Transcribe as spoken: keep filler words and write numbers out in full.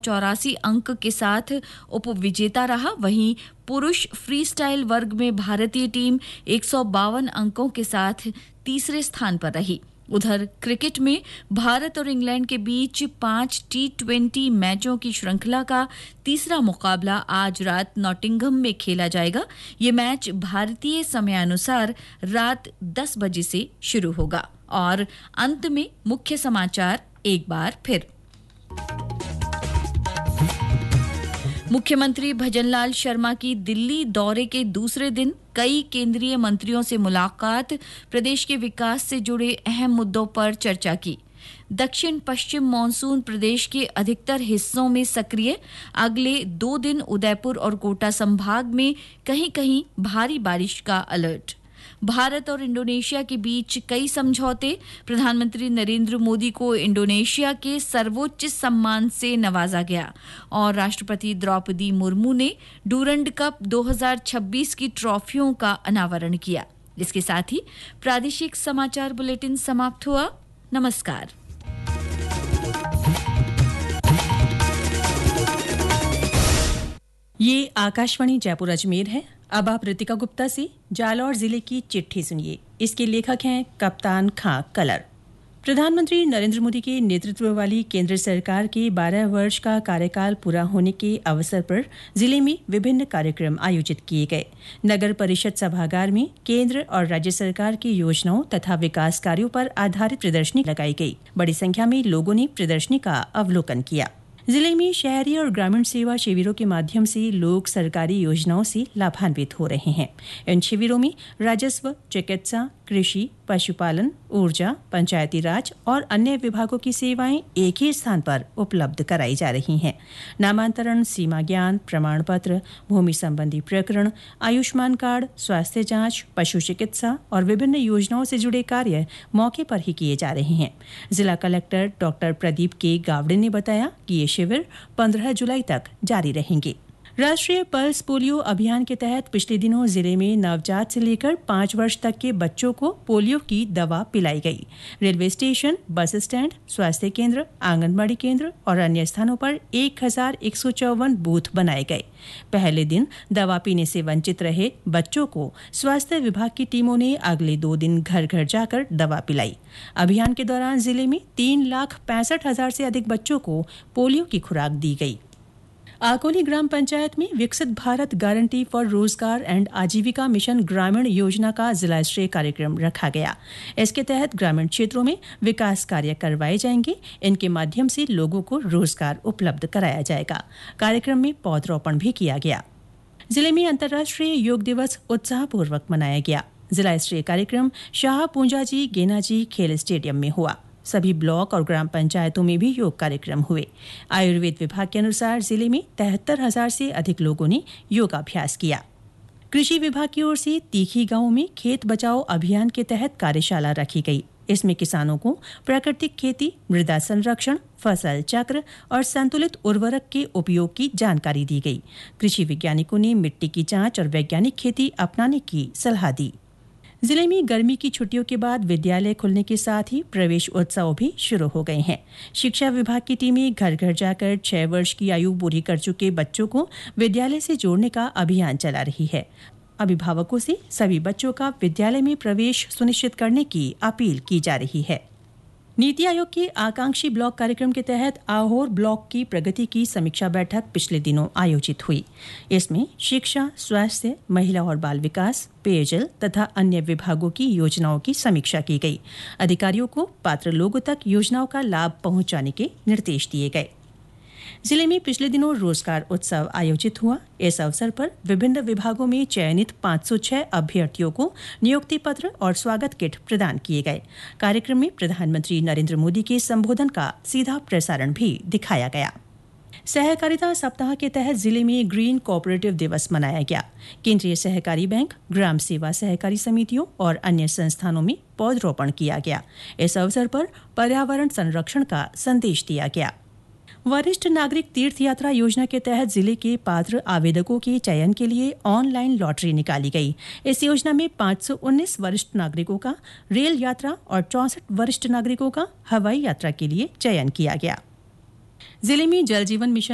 चौरासी अंक के साथ उपविजेता रहा। वहीं पुरुष फ्री स्टाइल वर्ग में भारतीय टीम एक सौ बावन अंकों के साथ तीसरे स्थान पर रही। उधर क्रिकेट में भारत और इंग्लैंड के बीच पांच टी ट्वेंटी मैचों की श्रृंखला का तीसरा मुकाबला आज रात नॉटिंघम में खेला जाएगा। ये मैच भारतीय समयानुसार रात दस बजे से शुरू होगा। और अंत में मुख्य समाचार एक बार फिर। मुख्यमंत्री भजनलाल शर्मा की दिल्ली दौरे के दूसरे दिन कई केंद्रीय मंत्रियों से मुलाकात, प्रदेश के विकास से जुड़े अहम मुद्दों पर चर्चा की। दक्षिण पश्चिम मानसून प्रदेश के अधिकतर हिस्सों में सक्रिय, अगले दो दिन उदयपुर और कोटा संभाग में कहीं-कहीं भारी बारिश का अलर्ट। भारत और इंडोनेशिया के बीच कई समझौते, प्रधानमंत्री नरेंद्र मोदी को इंडोनेशिया के सर्वोच्च सम्मान से नवाजा गया। और राष्ट्रपति द्रौपदी मुर्मू ने डूरंड कप दो हज़ार छब्बीस की ट्रॉफियों का अनावरण किया। इसके साथ ही प्रादेशिक समाचार बुलेटिन समाप्त हुआ। नमस्कार। ये आकाशवाणी जयपुर अजमेर है। अब आप ऋतिका गुप्ता से जालौर जिले की चिट्ठी सुनिए। इसके लेखक हैं कप्तान खां कलर। प्रधानमंत्री नरेंद्र मोदी के नेतृत्व वाली केंद्र सरकार के बारह वर्ष का कार्यकाल पूरा होने के अवसर पर जिले में विभिन्न कार्यक्रम आयोजित किए गए। नगर परिषद सभागार में केंद्र और राज्य सरकार की योजनाओं तथा विकास कार्यों पर आधारित प्रदर्शनी लगाई गई। बड़ी संख्या में लोगों ने प्रदर्शनी का अवलोकन किया। जिले में शहरी और ग्रामीण सेवा शिविरों के माध्यम से लोग सरकारी योजनाओं से लाभान्वित हो रहे हैं। इन शिविरों में राजस्व, चिकित्सा, कृषि, पशुपालन, ऊर्जा, पंचायती राज और अन्य विभागों की सेवाएं एक ही स्थान पर उपलब्ध कराई जा रही हैं। नामांतरण, सीमा ज्ञान, प्रमाण पत्र, भूमि संबंधी प्रकरण, आयुष्मान कार्ड, स्वास्थ्य जांच, पशु चिकित्सा और विभिन्न योजनाओं से जुड़े कार्य मौके पर ही किए जा रहे हैं। जिला कलेक्टर डॉक्टर प्रदीप के गावड़े ने बताया कि ये शिविर पंद्रह जुलाई तक जारी रहेंगे। राष्ट्रीय पल्स पोलियो अभियान के तहत पिछले दिनों जिले में नवजात से लेकर पाँच वर्ष तक के बच्चों को पोलियो की दवा पिलाई गई। रेलवे स्टेशन, बस स्टैंड, स्वास्थ्य केंद्र, आंगनबाड़ी केंद्र और अन्य स्थानों पर एक हजार एक सौ चौवन बूथ बनाए गए। पहले दिन दवा पीने से वंचित रहे बच्चों को स्वास्थ्य विभाग की टीमों ने अगले दो दिन घर घर जाकर दवा पिलाई। अभियान के दौरान जिले में तीन लाख पैंसठ हजार से अधिक बच्चों को पोलियो की खुराक दी गई। आकोली ग्राम पंचायत में विकसित भारत गारंटी फॉर रोजगार एंड आजीविका मिशन ग्रामीण योजना का जिला स्तरीय कार्यक्रम रखा गया। इसके तहत ग्रामीण क्षेत्रों में विकास कार्य करवाए जाएंगे। इनके माध्यम से लोगों को रोजगार उपलब्ध कराया जाएगा। कार्यक्रम में पौधरोपण भी किया गया। जिले में अंतर्राष्ट्रीय योग दिवस उत्साहपूर्वक मनाया गया। जिला स्तरीय कार्यक्रम शाह पूंजाजी गेनाजी खेल स्टेडियम में हुआ। सभी ब्लॉक और ग्राम पंचायतों में भी योग कार्यक्रम हुए। आयुर्वेद विभाग के अनुसार जिले में तिहत्तर हजार से अधिक लोगों ने योगाभ्यास किया। कृषि विभाग की ओर से तीखी गांव में खेत बचाओ अभियान के तहत कार्यशाला रखी गई। इसमें किसानों को प्राकृतिक खेती, मृदा संरक्षण, फसल चक्र और संतुलित उर्वरक के उपयोग की जानकारी दी गई। कृषि वैज्ञानिकों ने मिट्टी की जांच और वैज्ञानिक खेती अपनाने की सलाह दी। जिले में गर्मी की छुट्टियों के बाद विद्यालय खुलने के साथ ही प्रवेश उत्सव भी शुरू हो गए हैं। शिक्षा विभाग की टीमें घर घर जाकर छह वर्ष की आयु पूरी कर चुके बच्चों को विद्यालय से जोड़ने का अभियान चला रही है। अभिभावकों से सभी बच्चों का विद्यालय में प्रवेश सुनिश्चित करने की अपील की जा रही है। नीति आयोग के आकांक्षी ब्लॉक कार्यक्रम के तहत आहोर ब्लॉक की प्रगति की समीक्षा बैठक पिछले दिनों आयोजित हुई। इसमें शिक्षा, स्वास्थ्य, महिला और बाल विकास, पेयजल तथा अन्य विभागों की योजनाओं की समीक्षा की गई। अधिकारियों को पात्र लोगों तक योजनाओं का लाभ पहुंचाने के निर्देश दिए गए। जिले में पिछले दिनों रोजगार उत्सव आयोजित हुआ। इस अवसर पर विभिन्न विभागों में चयनित पाँच सौ छह अभ्यर्थियों को नियुक्ति पत्र और स्वागत किट प्रदान किए गए। कार्यक्रम में प्रधानमंत्री नरेंद्र मोदी के संबोधन का सीधा प्रसारण भी दिखाया गया। सहकारिता सप्ताह के तहत जिले में ग्रीन कोऑपरेटिव दिवस मनाया गया। केंद्रीय सहकारी बैंक, ग्राम सेवा सहकारी समितियों और अन्य संस्थानों में पौधरोपण किया गया। इस अवसर पर पर्यावरण संरक्षण का संदेश दिया गया। वरिष्ठ नागरिक तीर्थ यात्रा योजना के तहत जिले के पात्र आवेदकों के चयन के लिए ऑनलाइन लॉटरी निकाली गई। इस योजना में पाँच सौ उन्नीस वरिष्ठ नागरिकों का रेल यात्रा और चौसठ वरिष्ठ नागरिकों का हवाई यात्रा के लिए चयन किया गया। जिले में जल जीवन मिशन